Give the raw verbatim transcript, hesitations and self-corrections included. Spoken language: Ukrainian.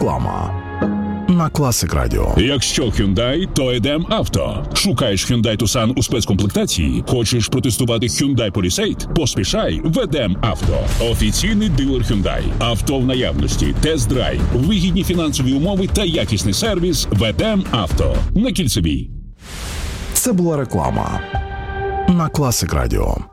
Реклама на Classic Radio. Якщо Hyundai, то Едем Авто. Шукаєш Hyundai Tucson у спецкомплектації? Хочеш протестувати Hyundai Palisade? Поспішай в Едем Авто. Офіційний дилер Hyundai. Авто в наявності, тест-драйв, вигідні фінансові умови та якісний сервіс в Едем Авто. На Кільцевій. Це була реклама на Classic Radio.